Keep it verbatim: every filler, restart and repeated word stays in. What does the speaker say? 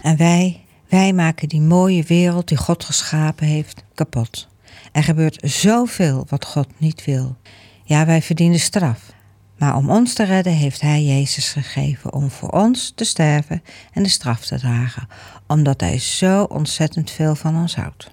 En wij, wij maken die mooie wereld die God geschapen heeft kapot. Er gebeurt zoveel wat God niet wil. Ja, wij verdienen straf. Maar om ons te redden heeft Hij Jezus gegeven om voor ons te sterven en de straf te dragen. Omdat Hij zo ontzettend veel van ons houdt.